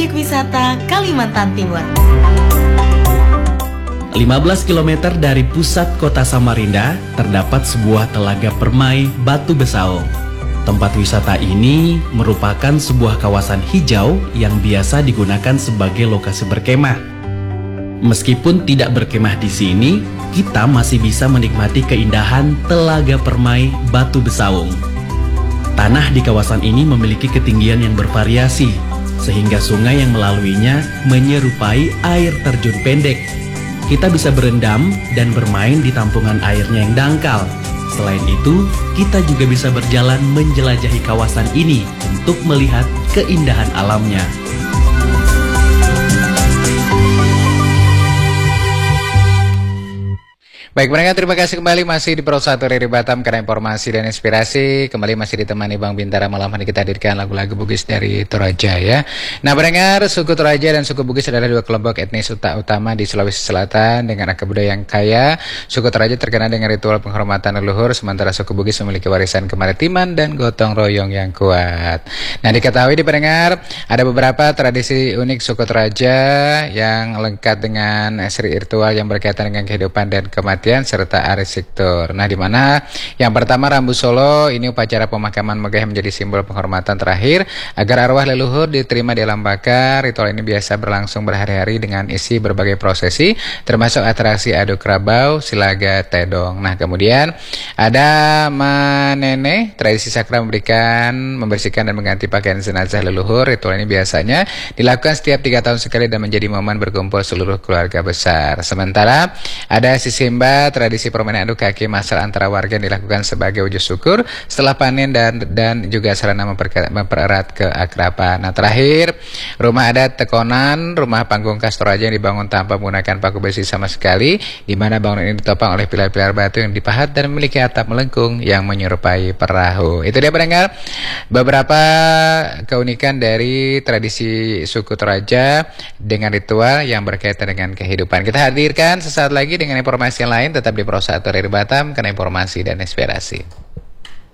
Objek Wisata Kalimantan Timur. 15 km dari pusat kota Samarinda terdapat sebuah telaga permai Batu Besaung. Tempat wisata ini merupakan sebuah kawasan hijau yang biasa digunakan sebagai lokasi berkemah. Meskipun tidak berkemah di sini, kita masih bisa menikmati keindahan telaga permai Batu Besaung. Tanah di kawasan ini memiliki ketinggian yang bervariasi, sehingga sungai yang melaluinya menyerupai air terjun pendek. Kita bisa berendam dan bermain di tampungan airnya yang dangkal. Selain itu, kita juga bisa berjalan menjelajahi kawasan ini untuk melihat keindahan alamnya. Baik pendengar, terima kasih kembali masih di Pro 1 RRI Batam karena informasi dan inspirasi. Kembali masih ditemani Bang Bintara. Malam hari kita hadirkan lagu-lagu Bugis dari Toraja ya. Nah pendengar, suku Toraja dan suku Bugis adalah dua kelompok etnis utama di Sulawesi Selatan dengan akar budaya yang kaya. Suku Toraja terkenal dengan ritual penghormatan leluhur, sementara suku Bugis memiliki warisan kemaritiman dan gotong royong yang kuat. Nah diketahui di pendengar, ada beberapa tradisi unik suku Toraja yang lengkap dengan seri ritual yang berkaitan dengan kehidupan dan kematian serta arsitektur. Nah, di mana yang pertama Rambu Solo, ini upacara pemakaman megah menjadi simbol penghormatan terakhir agar arwah leluhur diterima di alam baka. Ritual ini biasa berlangsung berhari-hari dengan isi berbagai prosesi, termasuk atraksi adu kerabau, silaga, tedong. Nah, kemudian ada Manene, tradisi sakral membersihkan dan mengganti pakaian jenazah leluhur. Ritual ini biasanya dilakukan setiap 3 tahun sekali dan menjadi momen berkumpul seluruh keluarga besar. Sementara ada Sisimba, tradisi permainan adu kaki masal antara warga yang dilakukan sebagai wujud syukur setelah panen dan juga sarana mempererat keakraban. Nah terakhir, rumah adat Tekonan, rumah panggung khas Toraja yang dibangun tanpa menggunakan paku besi sama sekali, di mana bangunan ini ditopang oleh pilar-pilar batu yang dipahat dan memiliki atap melengkung yang menyerupai perahu. Itu dia pendengar beberapa keunikan dari tradisi suku Toraja dengan ritual yang berkaitan dengan kehidupan. Kita hadirkan sesaat lagi dengan informasi yang lain, tetap di Pro 1 RRI Batam karena informasi dan inspirasi.